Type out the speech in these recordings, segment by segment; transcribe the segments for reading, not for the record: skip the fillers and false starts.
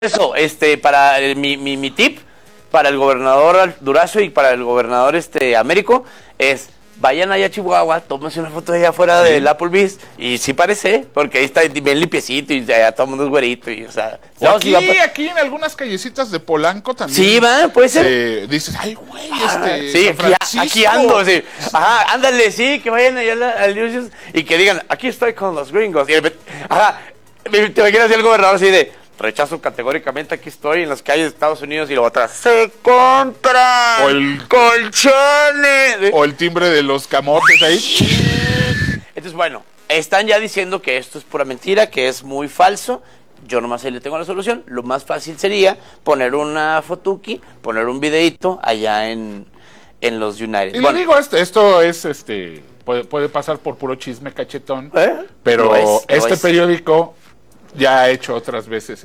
Eso, para mi tip para el gobernador Durazo y para el gobernador Américo es vayan allá a Chihuahua, tómense una foto de allá afuera del Applebee's y sí parece, porque ahí está bien limpiecito y allá todo el mundo es güerito y o sea, aquí en algunas callecitas de Polanco también. Sí, va, puede ser. Dices, ay, güey, sí, aquí ando, sí. Ajá, ándale, sí, que vayan allá al News y que digan, aquí estoy con los gringos. Y, ajá, te imaginas así el gobernador así de rechazo categóricamente, aquí estoy en las calles de Estados Unidos y luego atrás se compran o el colchones o el timbre de los camotes ahí. Entonces, bueno, están ya diciendo que esto es pura mentira, que es muy falso. Yo nomás ahí le tengo la solución. Lo más fácil sería poner una fotuki, poner un videito allá en los United. Y bueno, le digo, esto es puede pasar por puro chisme cachetón, pero periódico ya ha hecho otras veces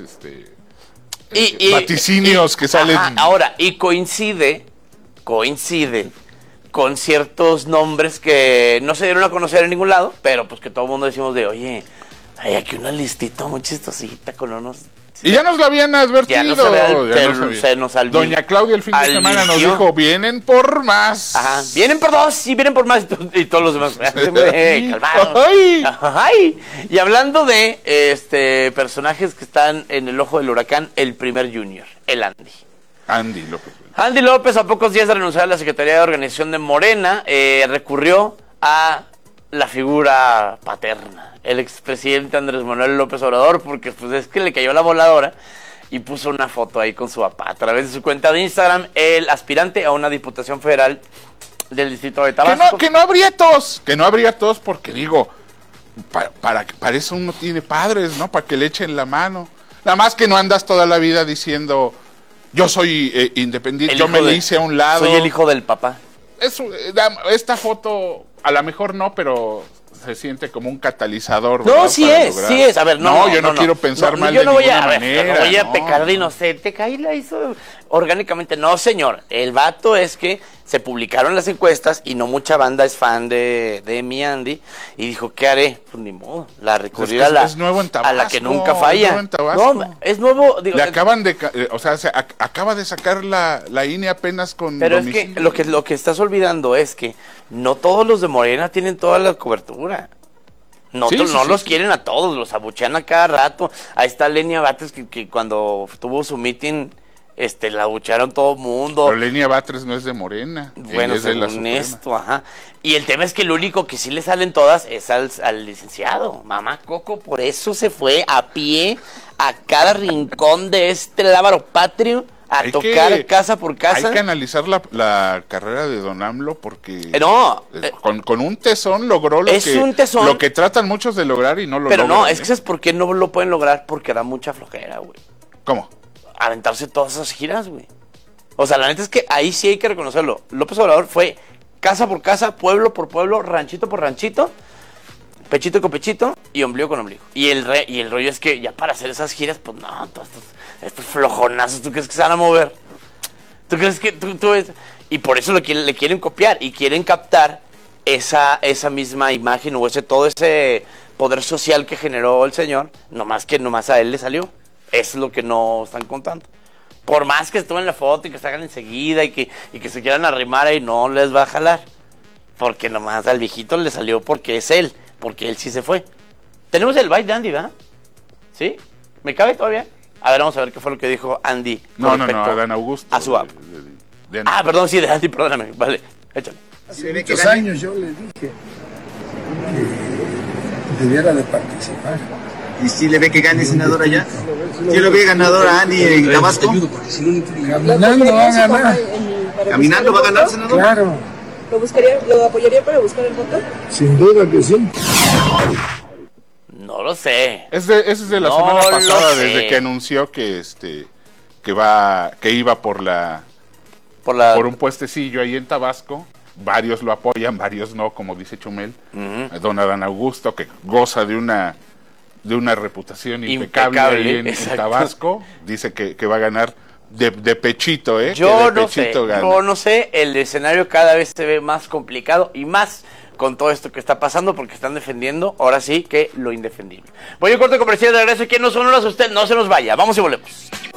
vaticinios que salen. Ahora, y coincide con ciertos nombres que no se dieron a conocer en ningún lado, pero pues que todo el mundo decimos de, oye, hay aquí una listita muy chistosita con unos... Y ya nos lo habían advertido. Se nos Doña Claudia el fin de semana nos dijo, vienen por más. Ajá, vienen por dos, sí, vienen por más. Y todos los demás, calmados. Y hablando de personajes que están en el ojo del huracán, el primer Junior, el Andy. Andy López, a pocos días de renunciar a la Secretaría de Organización de Morena, recurrió a la figura paterna, el expresidente Andrés Manuel López Obrador, porque pues es que le cayó la voladora y puso una foto ahí con su papá a través de su cuenta de Instagram, el aspirante a una diputación federal del distrito de Tabasco. Que no habría tos, porque digo, para eso uno tiene padres, ¿no? Para que le echen la mano. Nada más que no andas toda la vida diciendo, yo soy independiente, yo me le hice a un lado. Soy el hijo del papá. Esta foto, a lo mejor no, pero se siente como un catalizador. No, sí es. A ver, yo no quiero pensar mal de ninguna manera. No voy a pecar de inocente. Caí la hizo orgánicamente. No, señor. El vato es que se publicaron las encuestas y no mucha banda es fan de mi Andy. Y dijo, ¿qué haré? Pues ni modo. La recurrir es nuevo en Tabasco, a la que nunca falla. Es nuevo en Tabasco. No, es nuevo. Digo, le acaban de... acaba de sacar la INE apenas con pero domicilio. Es que lo que estás olvidando es que no todos los de Morena tienen toda la cobertura. No los quieren a todos, los abuchean a cada rato. Ahí está Lenia Batres que cuando tuvo su meeting, la abuchearon todo el mundo. Pero Lenia Batres no es de Morena. Bueno, es según esto, ajá. Y el tema es que el único que sí le salen todas es al licenciado. Mamá Coco, por eso se fue a pie a cada rincón de este lábaro patrio a tocar casa por casa. Hay que analizar la carrera de Don AMLO porque con un tesón logró lo que tratan muchos de lograr y no lo logran. Pero no, es que ¿sabes por qué no lo pueden lograr? Porque da mucha flojera, güey. ¿Cómo? Aventarse todas esas giras, güey. O sea, la neta es que ahí sí hay que reconocerlo. López Obrador fue casa por casa, pueblo por pueblo, ranchito por ranchito, pechito con pechito y ombligo con ombligo. Y el rollo es que ya para hacer esas giras, pues no, todos estos flojonazos, ¿tú crees que se van a mover? ¿Tú crees que tú ves? Y por eso le quieren copiar y quieren captar esa misma imagen o todo ese poder social que generó el señor, nomás a él le salió. Eso es lo que no están contando. Por más que estuve en la foto y que se hagan enseguida y que se quieran arrimar ahí, no les va a jalar. Porque nomás al viejito le salió porque es él, porque él sí se fue. Tenemos el bite de Andy, ¿verdad? ¿Sí? ¿Me cabe todavía? A ver, vamos a ver qué fue lo que dijo Andy. No, a Dan Augusto. A su app. Perdón, sí, de Andy, perdóname. Vale, échale. Hace muchos años yo le dije que debiera de participar. ¿Y si le ve que gane senador allá? ¿Sí lo ve ganador a Andy en Tabasco? Caminando va a ganar. ¿Caminando va a ganar, senador? Claro. ¿Lo apoyaría para buscar el voto? Sin duda que sí. No lo sé. Ese es de la semana pasada, desde que anunció que iba por un puestecillo ahí en Tabasco. Varios lo apoyan, varios no, como dice Chumel. Don Adán Augusto, que goza de una reputación impecable ahí en Tabasco, dice que va a ganar de pechito, Yo no sé, el escenario cada vez se ve más complicado y más con todo esto que está pasando, porque están defendiendo, ahora sí, que lo indefendible. Voy a un corte comercial de regreso, que no son horas, usted no se nos vaya, vamos y volvemos.